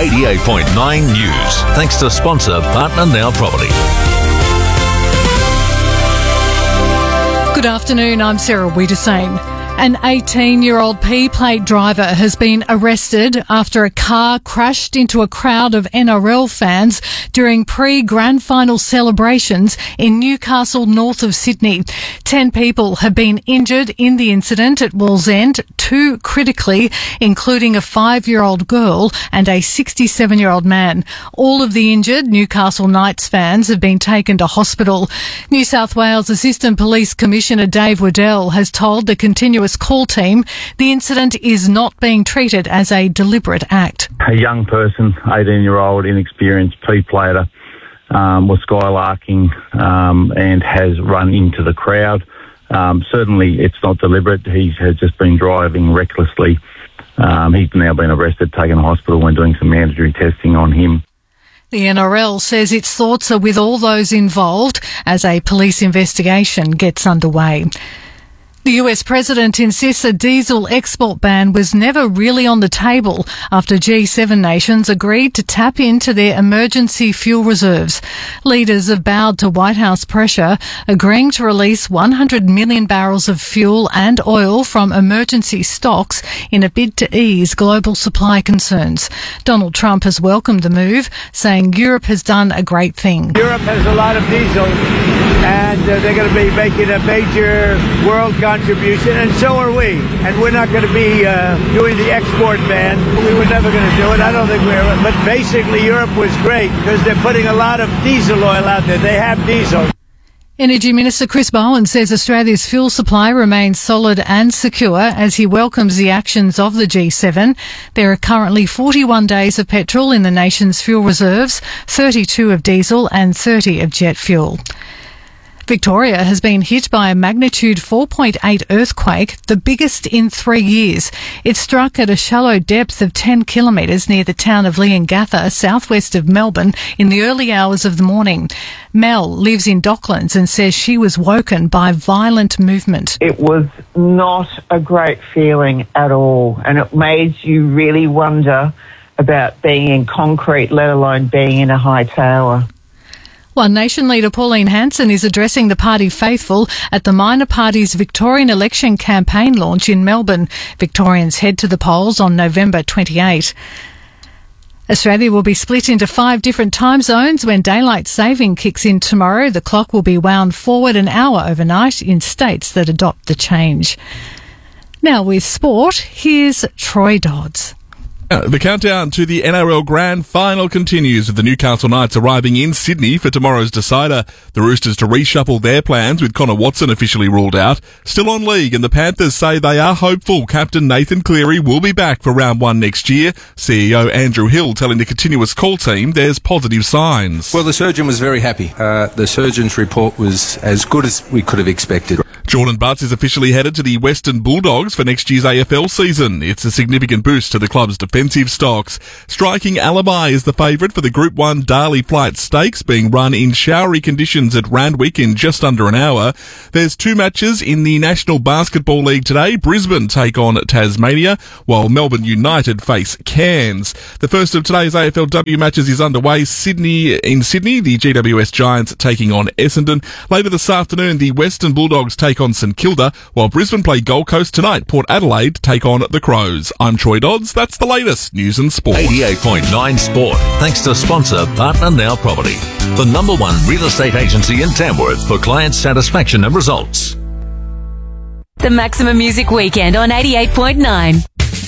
88.9 News. Thanks to sponsor Partner Now Property. Good afternoon, I'm Sarah Wiedersame. An 18-year-old P-plate driver has been arrested after a car crashed into a crowd of NRL fans during pre-grand final celebrations in Newcastle, north of Sydney. 10 people have been injured in the incident at Wallsend, 2 critically, including a 5-year-old girl and a 67-year-old man. All of the injured Newcastle Knights fans have been taken to hospital. New South Wales Assistant Police Commissioner Dave Waddell has told the continuous call team the incident is not being treated as a deliberate act. A young person, 18-year-old, inexperienced P-plater, was skylarking and has run into the crowd. Certainly it's not deliberate. He has just been driving recklessly. He's now been arrested, taken to hospital and doing some mandatory testing on him. The NRL says its thoughts are with all those involved as a police investigation gets underway. The US president insists a diesel export ban was never really on the table after G7 nations agreed to tap into their emergency fuel reserves. Leaders have bowed to White House pressure, agreeing to release 100 million barrels of fuel and oil from emergency stocks in a bid to ease global supply concerns. Donald Trump has welcomed the move, saying Europe has done a great thing. Europe has a lot of diesel, and they're going to be making a major world contribution, and so are we. And we're not going to be doing the export ban. We were never going to do it. I don't think we were. But basically, Europe was great because they're putting a lot of diesel oil out there. They have diesel. Energy Minister Chris Bowen says Australia's fuel supply remains solid and secure as he welcomes the actions of the G7. There are currently 41 days of petrol in the nation's fuel reserves, 32 of diesel and 30 of jet fuel. Victoria has been hit by a magnitude 4.8 earthquake, the biggest in 3 years. It struck at a shallow depth of 10 kilometres near the town of Leongatha, southwest of Melbourne, in the early hours of the morning. Mel lives in Docklands and says she was woken by violent movement. It was not a great feeling at all, and it made you really wonder about being in concrete, let alone being in a high tower. One Nation leader Pauline Hanson is addressing the party faithful at the minor party's Victorian election campaign launch in Melbourne. Victorians head to the polls on November 28. Australia will be split into 5 different time zones when daylight saving kicks in tomorrow. The clock will be wound forward an hour overnight in states that adopt the change. Now with sport, here's Troy Dodds. The countdown to the NRL Grand Final continues, with the Newcastle Knights arriving in Sydney for tomorrow's decider. The Roosters to reshuffle their plans, with Connor Watson officially ruled out. Still on league, and the Panthers say they are hopeful Captain Nathan Cleary will be back for round 1 next year. CEO Andrew Hill telling the continuous call team there's positive signs. Well, the surgeon was very happy. The surgeon's report was as good as we could have expected. Jordan Butts is officially headed to the Western Bulldogs for next year's AFL season. It's a significant boost to the club's defensive stocks. Striking Alibi is the favourite for the Group 1 Darley Flight Stakes, being run in showery conditions at Randwick in just under an hour. There's 2 matches in the National Basketball League today. Brisbane take on Tasmania, while Melbourne United face Cairns. The first of today's AFLW matches is underway. In Sydney, the GWS Giants taking on Essendon. Later this afternoon, the Western Bulldogs take on St Kilda, while Brisbane play Gold Coast tonight. Port Adelaide take on the Crows. I'm Troy Dodds. That's the latest news and sport. 88.9 Sport. Thanks to sponsor Partner Now Property, the #1 real estate agency in Tamworth for client satisfaction and results. The Maximum Music Weekend on 88.9.